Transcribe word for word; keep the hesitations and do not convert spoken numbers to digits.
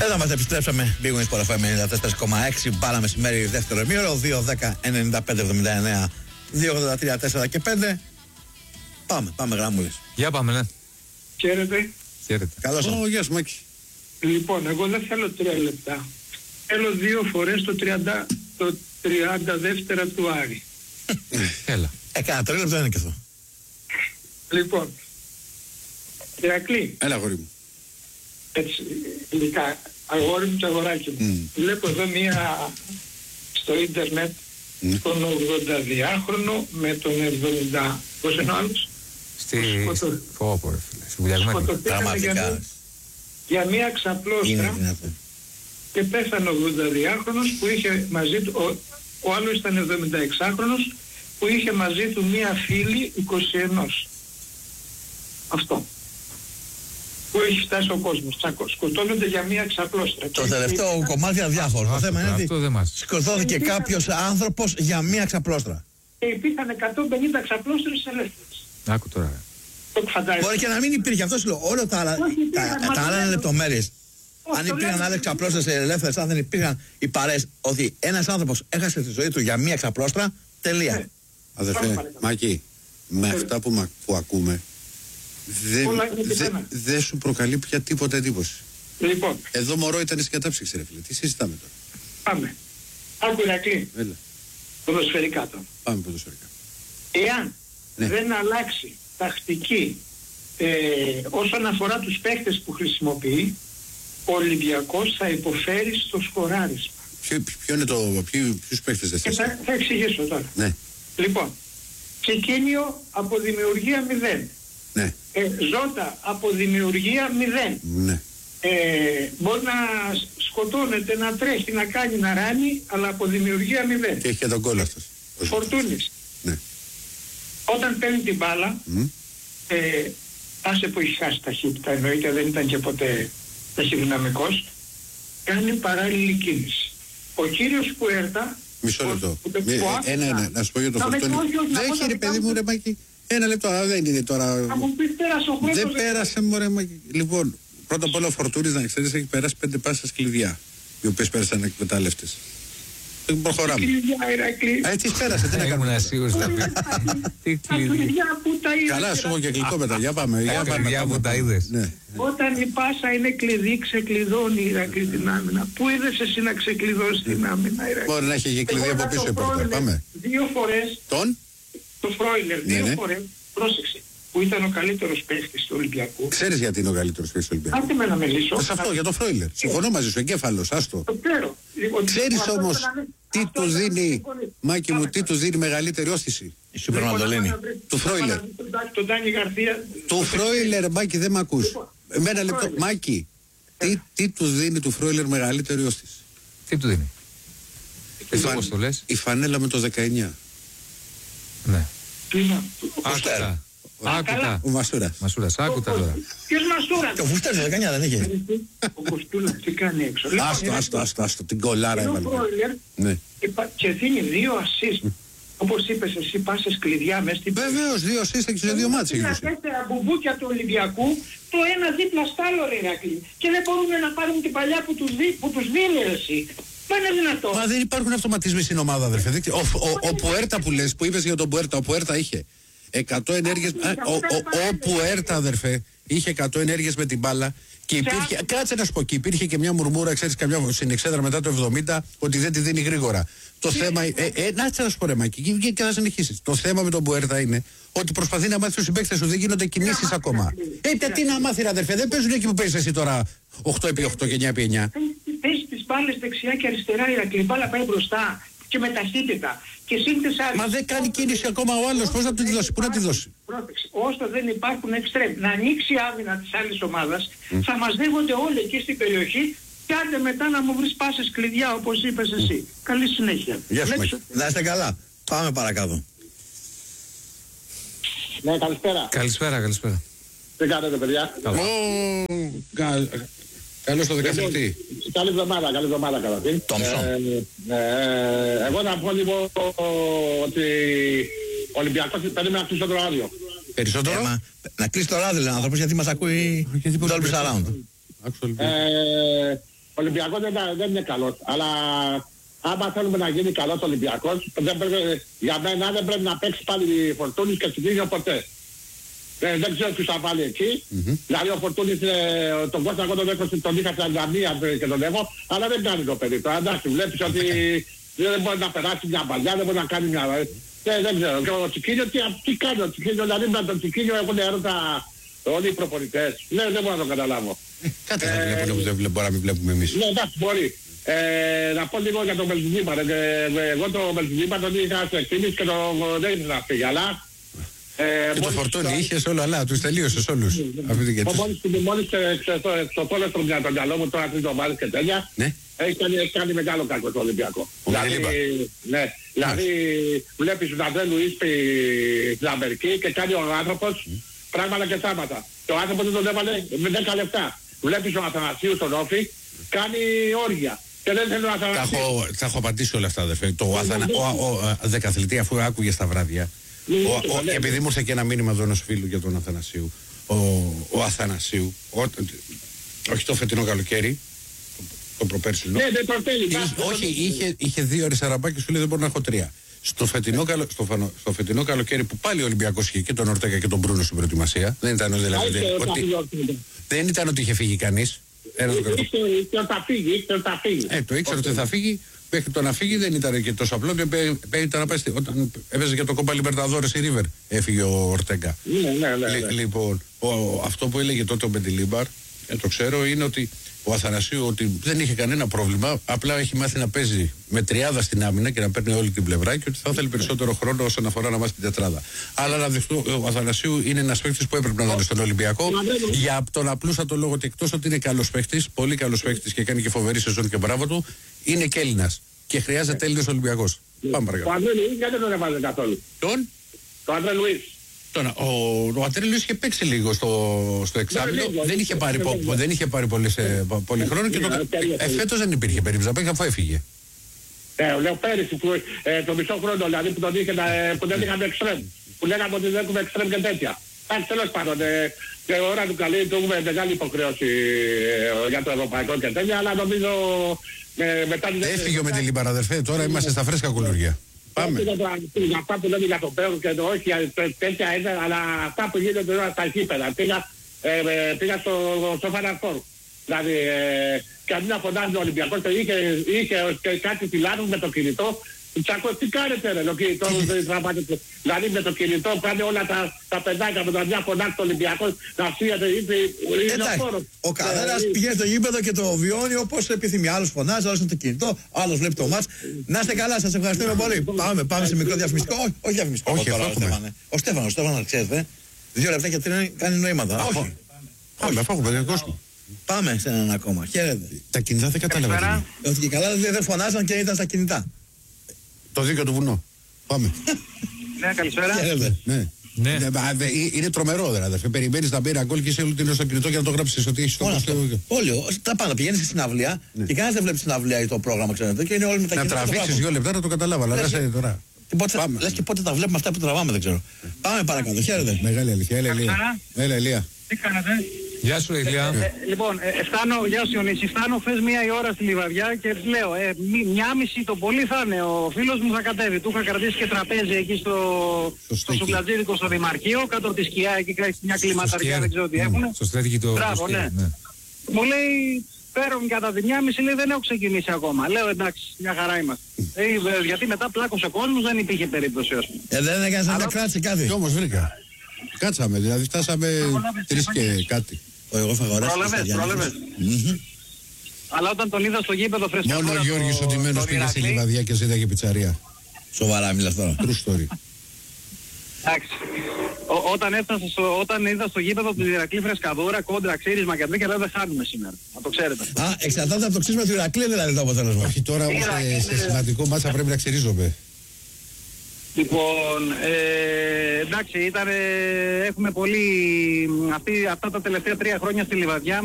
Εδώ μας επιστρέψαμε. Big Wings Sport εφ εμ ενενήντα τέσσερα κόμμα έξι. Μπάλα μεσημέρι, δεύτερο ημίωρο. δύο δέκα ενενήντα πέντε εβδομήντα εννέα δύο ογδόντα τρία τέσσερα και πέντε. Πάμε, πάμε γραμμούλες. Για πάμε, ναι. Χαίρετε. Χαίρετε. Καλώς ήρθατε. Γεια σου, Μάκη. Λοιπόν, εγώ δεν θέλω τρία λεπτά. Θέλω δύο φορές το τριάντα, το τριάντα δεύτερα του Άρη. Έλα. Έκανα τρία λεπτά είναι και αυτό. Λοιπόν, Ηρακλή, Έλα, αγόρι μου. έτσι, ειδικά, αγόρι μου και αγοράκι μου. Mm. Βλέπω εδώ μία στο ίντερνετ, Mm. τον ογδονταδυάχρονο με τον εβδομήντα, πώς είναι ο άλλος? Στη... Σκοτω- Φόπο, ρε φίλε. Στη βουλιαγμένη. Σκοτωθήκανε για, Δραματικά. μία- για μία Είναι ξαπλώστρα δυνατόν. και πέθανε ο ογδονταδυάχρονος που είχε μαζί του, ο, ο άλλος ήταν εβδομηνταεξάχρονος που είχε μαζί του μία φίλη είκοσι ένα. Αυτό. Που έχει φτάσει ο κόσμος. Τσακώ. Σκοτώνονται για μία ξαπλώστρα. Το τελευταίο κομμάτι είναι αδιάφορο. Το θέμα είναι Αυτό ότι δεν μας. σκοτώθηκε κάποιος άνθρωπος για μία ξαπλώστρα. Και υπήρχαν εκατόν πενήντα ξαπλώστρες ελεύθερες. Άκου τώρα. Το φαντάζεσαι. Μπορεί και να μην υπήρχε αυτό, σου λέω. Όλα τα άλλα, Όχι, υπήρχαν, τα, μα τα το άλλα είναι λέω. λεπτομέρειες. Όχι, Αν το υπήρχαν λέω. άλλες ξαπλώστρες ελεύθερες, αν δεν υπήρχαν οι παρέες, ότι ένας άνθρωπος έχασε τη ζωή του για μία ξαπλώστρα, τελεία. Ναι. Αδερφέ, Πάμε, Μάκη, με αυτά που, μα- που ακούμε, δεν Όλα είναι δε, πιθανά. δε σου προκαλεί πια τίποτα εντύπωση. Λοιπόν, Εδώ μωρό ήταν στην κατάψυξη, ρε φίλε. Τι συζητάμε τώρα. πάμε. Άκου Ηρακλή, Έλα, ποδοσφαιρικά τώρα. πάμε ποδοσφαιρικά. Εάν Ναι. δεν αλλάξει τακτική ε, όσον αφορά τους παίχτες που χρησιμοποιεί, ο Ολυμπιακός θα υποφέρει στο σκοράρισμα. Ποιο, ποιο είναι το. Ποιο, ποιους παίχτες δεν Και θες. θα, θα εξηγήσω τώρα. Ναι, Λοιπόν, Κικίνιο από δημιουργία μηδέν. ναι, Ε, Ζώτα από δημιουργία μηδέν. ναι. Ε, μπορεί να σκοτώνεται, να τρέχει, να κάνει, να ράνει, αλλά από δημιουργία μηδέν. Και έχει και τον κόλλο αυτός. Ο Φορτούνης. Ναι. Όταν παίρνει την μπάλα, Μμ. ε, άσε που έχει χάσει ταχύτητα, εννοείται δεν ήταν και ποτέ ταχυδυναμικός, κάνει παράλληλη κίνηση. Ο κύριος Πουέρτα... Μισό λεπτό. που- που- Μη- που ε, άφησα- Ένα, ένα, να σου πω για το Να με φορτώνει. όχι, όχι, να Δεν πω έχει τα ρε δικά παιδί μου. μου, ρε Μάκη. Ένα λεπτό, α, δεν είναι τώρα. Θα μου πεις πέρασε ο χρόνος... Δεν πέρασε, μωρέ Μάκη. Λοιπόν, πρώτα απ' όλα ο Φορτούνης, να ξέρεις, έχει περάσει πέντε πάσες κλειδιά, οι οποίες πέρασαν εκμετάλλευτες. Δεν προχωράμε. Κλειδιά, Ηρακλή. Α, τις πέρασε, τι να Ήμουν κάνουμε. σίγουρος να πει. Τι Τα κλειδί. κλειδιά που τα είδα. Καλά, σου έχω και γλυκό μετά. Για πάμε. Για Τα πάμε. κλειδιά πάμε, που τα πάμε. είδες. Ναι. Όταν η πάσα είναι κλειδί, ξεκλειδώνει η Ηρακλή την άμυνα. Πού είδες εσύ να ξεκλειδώσει την άμυνα, Ηρακλή? Μπορεί να έχει και κλειδί Εγώ από είδα πίσω το η πόρτα. Φρόιλερ Πάμε. Δύο φορές, Τον. το Φρόιλερ, Ναι, δύο ναι. φορές, πρόσεξε, που ήταν ο καλύτερος παίχτης του Ολυμπιακού. Ξέρεις γιατί είναι ο καλύτερος παίκτης του Ολυμπιακού. Άντε με να μιλήσω. Σε αυτό, για το Φρόιλερ. Συμφωνώ μαζί σου, εγκέφαλος, άστο. Το ξέρω. Λοιπόν, Ξέρεις αυτό όμως ήθελα να- τι αυτό του ήθελα να δίνει, συμφωνήσω. Μάκη μου, Πάμε, τι πάμε. του δίνει μεγαλύτερη όθηση. Η Σούπερ Μαντολίνη. Λοιπόν, Του Φρόιλερ. τον Ντάνι- Τον Ντάνι Γαρθία. Του Φρόιλερ, Μάκη, δεν με ακούς. Λοιπόν, Με ένα το λεπτό. Φρόιλερ. Μάκη, τι, τι του δίνει του Φρόιλερ μεγαλύτερη όθηση. Τι του δίνει. Η, Εσύ φαν- πώς το λες. η φανέλα με το δεκαεννιά. Ναι. Τι να- Άκουτα. καλά. Άκουτα. Ο Μασούρας. Μασούρας, άκουτα τώρα. Ποιος Μασούρας? Και ο Φουστέρης δεκαεννιά δεν είχε. Ο Κοστούλας τι κάνει έξω. Λοιπόν, Άστο, είναι άστο, αυτό. άστο, άστο, την κολάρα Είναι ο έβαλε. Φρόιλερ Ναι. και δίνει δύο assist. Όπως είπες εσύ, πάσες κλειδιά μέσα στην... Βεβαίως, δύο σύσταξες σε δύο μάτς έχει Είναι δώσει. τέσσερα μπουμπούκια του Ολυμπιακού, το ένα δίπλα στο άλλο, ρε Ηρακλή. Και δεν μπορούν να πάρουν την παλιά που τους, δι, που τους δίνει, ρε εσύ. Μα είναι δυνατό. Μα δεν υπάρχουν αυτοματισμοί στην ομάδα, αδερφέ. Δεν ξέρω. Ο, ο, ο Πουέρτα που λες, που είπες για τον Πουέρτα, ο Πουέρτα είχε εκατό ενέργειες. α, Ο, ο, ο Πουέρτα, αδερφέ, είχε εκατό ενέργειες με την μπάλα. Και υπήρχε, κάτσε να σου πω, και υπήρχε και μια μουρμούρα, ξέρεις, καμιά στην εξέδρα μετά το εβδομήντα, ότι δεν τη δίνει γρήγορα. Το θέμα. Ε, ε, να να σου πω, ρε Μάκη, και, και, και θα συνεχίσεις. Το θέμα με τον Πουέρτα είναι ότι προσπαθεί να μάθει τους συμπαίκτες σου, δεν γίνονται κινήσεις ακόμα. Ε, τι να μάθει, ρε αδερφέ, δεν παίζουν εκεί που παίζεις εσύ τώρα οκτώ επί οκτώ και εννιά επί εννιά. Παίζει τις μπάλες δεξιά και αριστερά, Ηρακλή. Η μπάλα πάει μπροστά και με ταχύτητα. Και σύν τεσσάρι. Μα δεν κάνει κίνηση ακόμα ο άλλος, πώς να του τη δώσει, πού να τη δώσει. Πρόσεξε, όσο δεν υπάρχουν εξτρέμ, να ανοίξει η άμυνα της άλλης ομάδας, θα μας δέχονται όλοι εκεί στην περιοχή και άντε μετά να μου βρεις πάσες κλειδιά όπως είπες εσύ. Καλή συνέχεια. Γεια σου, Λέξε- Μάκη. Να είστε καλά. Πάμε παρακάτω. Ναι, καλησπέρα. Καλησπέρα, καλησπέρα. Τι κάνετε, παιδιά? Καλά. Καλώς το δεκατριτή. Καλή εβδομάδα, καλή εβδομάδα καταρχήν. Τόμψον. Ε, ε, εγώ να πω λίγο ότι ο Ολυμπιακός περίμενε να κλείσει το ράδιο. Περισσότερο. Έμα, να κλείσει το ράδιο, λέει ο άνθρωπος, γιατί μας ακούει Γιατί πώς Dolby δεν Surround. Άκουσα λοιπόν. Ε, Ο Ολυμπιακός δεν, δεν είναι καλός. Αλλά άμα θέλουμε να γίνει καλός Ολυμπιακός, δεν πρέπει, για μένα δεν πρέπει να παίξει πάλι Φορτούνης και Τσικίνιο ποτέ. Ε, δεν ξέρω ποιους θα βάλει εκεί. Mm-hmm. Δηλαδή ο Φορτούνης, ε, τον Κώστα εγώ τον έχω τον είχα τριάντα μία και τον έχω, αλλά δεν κάνει το παιδί. Τώρα εντάξει, βλέπεις ότι δεν μπορεί να περάσει μια παλιά, δεν μπορεί να κάνει μια... Ε, δεν ξέρω. Και ο Τσικίνιο τι, τι κάνει ο Τσικίνιο, δηλαδή με τον Τσικίνιο έχουν έρωτα όλοι οι προπονητές. Ναι, δεν μπορώ να το καταλάβω. Κάτι θα βλέπουν που δεν μπορούμε να μην βλέπουμε εμείς. Ναι, εντάξει, μπορεί. Ε, να πω λίγο για τον Μελτινίμπα. Εγώ τον Μελτινίμπα τον είχα σε εκτίμηση και τον δεν ήθελα να φύγει, αλλά... Ε, και το Φορτούνι είχες όλο, αλλά τους τελείωσες όλους. Μόλις στο πόλος του για τον καλό μου, τώρα τρεις εβδομάδες και τέλεια, έχει κάνει μεγάλο κακό στο Ολυμπιακό. Ναι, δηλαδή βλέπεις τον Αντρέ Λουίς στην Αμερική και κάνει ο άνθρωπος πράγματα και θάματα. Και ο άνθρωπος δεν τον έβαλε με δέκα λεπτά. Βλέπεις τον Αθανασίου στον Όφη, κάνει όργια. Και δεν θέλω να Αθανασίου. Θα έχω απαντήσει όλα αυτά, αδερφέ. Ο δεκαθλητή, αφού άκουγε στα βράδια. Ο, ο, επειδή μου ήρθε και ένα μήνυμα εδώ ενός φίλου για τον Αθανασίου, ο, ο Αθανασίου, ο, όχι το φετινό καλοκαίρι, το, το προπέρσινο, ναι, δεν προτέλει, όχι, είχε, είχε δύο αριστεραμπάκια και σου λέει δεν μπορώ να έχω τρία. Στο φετινό, καλο, στο, φανο, στο φετινό καλοκαίρι που πάλι ο Ολυμπιακός είχε και τον Ορτέγα και τον Μπρούνο στην προετοιμασία, δεν ήταν, δηλαδή, δεν, ότι, δεν ήταν ότι είχε φύγει κανείς. Ένα το κρατώ. Ε, το ήξερε ότι θα φύγει. Μέχρι το να φύγει δεν ήταν και τόσο απλό. Ήταν να πάει, όταν έπαιζε για το Κόμπα Λιμπερταδόρες η Ρίβερ, έφυγε ο Ορτέγκα. Ναι, ναι, ναι, ναι. Λοιπόν, ο, αυτό που έλεγε τότε ο Μπεντιλίμπαρ, ε, το ξέρω, είναι ότι ο Αθανασίου ότι δεν είχε κανένα πρόβλημα. Απλά έχει μάθει να παίζει με τριάδα στην άμυνα και να παίρνει όλη την πλευρά και ότι θα ήθελε περισσότερο χρόνο όσον αφορά να μάθει την τετράδα. Αλλά να δεχτώ, ο Αθανασίου είναι ένας παίκτης που έπρεπε να δώσει στον Ολυμπιακό για τον απλούστατο λόγο ότι εκτός ότι είναι καλός παίκτης, πολύ καλός παίκτης και κάνει και φοβερή σεζόν και μπράβο του, είναι και Έλληνας. Και χρειάζεται Έλληνας Ολυμπιακός. Πάμε παρακάτω. Ο Αντρέ Λουίς γιατί δεν τον έβαλε καθόλου. Τον? Το Αντρέ Λουίς. Τον, ο, ο Αντρέ Λουίς είχε παίξει λίγο στο, στο εξάμηνο. Δεν, δεν είχε πάρει, πο, δεν είχε πάρει πολύ, σε, πολύ χρόνο και το, ε, φέτος δεν υπήρχε περίπτωση να παίξει αφού έφυγε. Ε, λέω πέρυσι που ε, το μισό χρόνο δηλαδή που, τον είχε, ε, που δεν είχαμε εξτρέμ. Που λέγαμε ότι δεν έχουμε εξτρέμ και τέτοια. Εντάξει, τέλος πάντων, ε, και ώρα του καλή του έχουμε μεγάλη υποχρέωση ε, για το ευρωπαϊκό και τέτοια, αλλά νομίζω ε, μετά... Έφυγε ο Μπεντιλίμπαρ, αδερφέ, τώρα είμαστε στα φρέσκα κουλούρια. Πάμε. Για αυτά που λένε για τον Πέο και το όχι, τέτοια είναι, αλλά αυτά που γίνονται τώρα στα γήπεδα. Πήγα, ε, πήγα στο, στο Φαναρφόρ. Δηλαδή, ε, και αντί να φωνάζει ο Ολυμπιακός, είχε, είχε και κάτι φυλάνους με το κινητό. Τσακώ, τι κάνετε ρε, το κινητό, δηλαδή με το κινητό πάνε όλα τα, τα παιδάκια με τα μια φωνάξει το Ολυμπιακός να φύγεται, είπε, είναι ο φόρος. Ο καθένας πηγαίνει στο γήπεδο και το βιώνει όπως επιθυμεί. Άλλος φωνάζει, άλλος είναι το κινητό, άλλος βλέπει το μάτς. Να είστε καλά, σας ευχαριστούμε πολύ. Πάμε, πάμε σε μικρό διαφημιστικό. Όχι, όχι διαφημιστικό. Όχι, τώρα, ο Στέφανος. Ο Στέφανος, ο Στέφανος, ξέρετε. Δύο λεπτά και τρία κάνει νοήματα. Όχι. Πάμε, αφού έχουμε κόσμο. Πάμε σε έναν ακόμα. Χαίρετε. Τα κινητά δεν κατάλαβα. Ότι και καλά δεν φωνάζαν και ήταν στα κινητά. Το δίκαιο του βουνό. Πάμε. Ναι, καλησπέρα. Ναι. Ναι. Είναι τρομερό δηλαδή. Περιμένεις να μπει ένα γκολ και είσαι όλη την ώρα στο κινητό για να το γράψεις ότι έχεις το κινητό. Όλοι. Τα πάντα. Πηγαίνεις στην συναυλία και κανένας δεν βλέπει στην συναυλία ή το πρόγραμμα, ξέρετε. Και είναι όλοι με τα κινητά. Να τραβήξεις δύο λεπτά να το καταλάβω. Αλλά λες τώρα. Λες και πότε τα βλέπουμε αυτά που τραβάμε, δεν ξέρω. Πάμε παρακάτω. Χαίρετε. Μεγάλη αλήθεια. Έλα, Ηλία. Τι κάνετε? Γεια σου, Ηλία. Ε, λοιπόν, ε, φτάνω, γεια σου Ιωνίση, φτάνω χθες μία η ώρα στη Λιβαδιά και της λέω, ε, μη, μια μισή το πολύ θα είναι, ο φίλος μου θα κατέβει. Του είχα κρατήσει και τραπέζι εκεί στο, στο Σουκλατζίδικο, στο Δημαρχείο, κάτω από τη σκιά, εκεί κράει μια κλιματαριά, δεν ξέρω τι έχουν. Στο στρατηγικό. Μπράβο, ναι. ναι. Μου λέει, παίρνουν κατά τη μια μισή, λέει, δεν έχω ξεκινήσει ακόμα. Λέω, εντάξει, μια χαρά είμαστε. ε, γιατί μετά πλάκωσε ο κόσμος, δεν υπήρχε περίπτωση, ας πούμε. Ε, δεν έκανες να κράτησε κάτι. Κι όμως βρήκα. Κάτσαμε, δηλαδή φτάσαμε τρεις και κάτι. Εγώ θα αγοράσω. Πρόλαβες, πρόλαβες. Αλλά όταν τον είδα στο γήπεδο φρεσκά. Μόνο ο Γιώργης ο Τιμένος πήγε στη Λιβαδιά και ζήταγε πιτσαρία. Σοβαρά μιλάς τώρα. True story. Εντάξει. Όταν έφτασα στο, όταν είδα στο γήπεδο του Ηρακλή Φρεσκαδούρα, κόντρα, ξύρισμα και τέτοια, λέω δεν χάνουμε σήμερα. Να το ξέρετε. Α, εξαρτάται από το ξύρισμα του Ηρακλή δηλαδή το αποτέλεσμα. Όχι τώρα όμως σε σημαντικό μάτσα πρέπει να ξυρίζομαι. Λοιπόν, ε, εντάξει, ήταν, έχουμε πολύ, αυτή, αυτά τα τελευταία τρία χρόνια στη Λιβαδιά